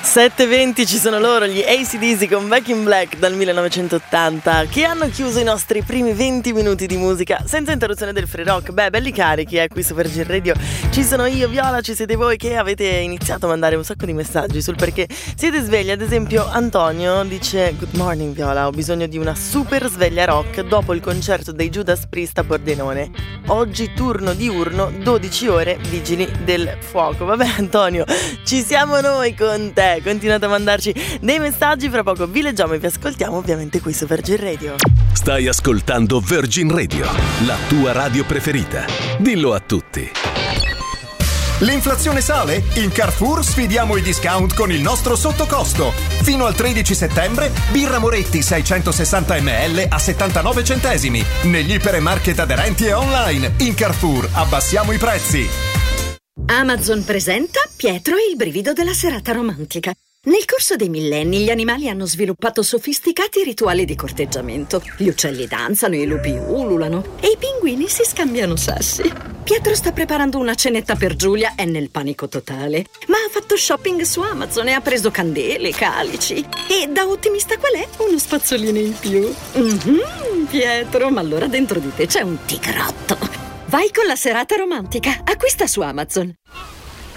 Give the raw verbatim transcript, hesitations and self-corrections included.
sette e venti ci sono loro, gli A C D C con Back in Black dal millenovecentottanta, che hanno chiuso i nostri primi venti minuti di musica senza interruzione del free rock. Beh, belli carichi, eh, qui su Virgin Radio. Ci sono io, Viola, ci siete voi che avete iniziato a mandare un sacco di messaggi sul perché siete svegli. Ad esempio Antonio dice: Good morning Viola, ho bisogno di una super sveglia rock dopo il concerto dei Judas Priest a Pordenone. Oggi turno diurno, dodici ore, vigili del fuoco. Vabbè Antonio, ci siamo noi con te. Continuate a mandarci dei messaggi, fra poco vi leggiamo e vi ascoltiamo ovviamente qui su Virgin Radio. Stai ascoltando Virgin Radio, la tua radio preferita. Dillo a tutti. L'inflazione sale? In Carrefour sfidiamo i discount con il nostro sottocosto. Fino al tredici settembre, birra Moretti seicentosessanta millilitri a settantanove centesimi. Negli ipermarket aderenti e online. In Carrefour abbassiamo i prezzi. Amazon presenta Pietro e il brivido della serata romantica. Nel corso dei millenni gli animali hanno sviluppato sofisticati rituali di corteggiamento. Gli uccelli danzano, i lupi ululano e i pinguini si scambiano sassi. Pietro sta preparando una cenetta per Giulia, è nel panico totale. Ma ha fatto shopping su Amazon e ha preso candele, calici. E da ottimista qual è? Uno spazzolino in più. Mm-hmm, Pietro, ma allora dentro di te c'è un tigrotto. Vai con la serata romantica. Acquista su Amazon.